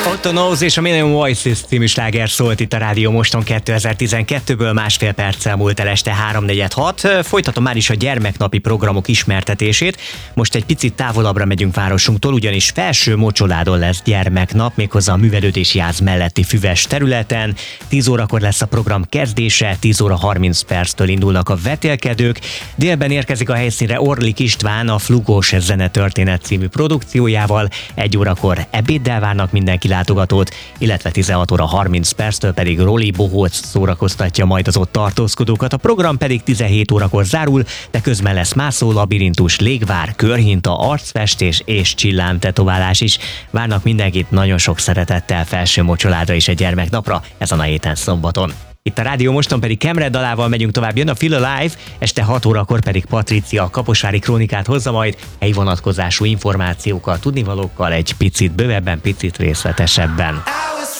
Otto Knows és a Million Voices című sláger szólt itt a Rádió Moston 2012-ből, másfél perccel múlt el este 3:46. Folytatom már is a gyermeknapi programok ismertetését. Most egy picit távolabbra megyünk városunktól, ugyanis Felső Mocsoládon lesz gyermeknap, méghozzá a Művelődési Ház melletti füves területen. 10 órakor lesz a program kezdése, 10 óra 30 perctől indulnak a vetélkedők. Délben érkezik a helyszínre Orlik István a Flugós zenetörténet című produkciójával. 1 órakor ebéddel várnak mindenki látogatót, illetve 16 óra 30 perctől pedig Roli Bohóc szórakoztatja majd az ott tartózkodókat. A program pedig 17 órakor zárul, de közben lesz mászó, labirintus, légvár, körhinta, arcfestés és csillámtetoválás is. Várnak mindenkit nagyon sok szeretettel Felső Mocsoládra és egy gyermeknapra ezen a héten szombaton. Itt a Rádió Moston pedig Kemre dalával megyünk tovább, jön a Feel Alive, este 6 órakor pedig Patricia a kaposvári krónikát hozza majd, helyi vonatkozású információkkal, tudnivalókkal egy picit bővebben, picit részletesebben.